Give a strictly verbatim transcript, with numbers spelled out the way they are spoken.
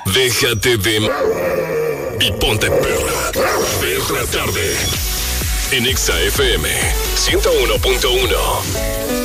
Déjate de... y ponte perra. Perra tarde. En Exa F M ciento uno punto uno.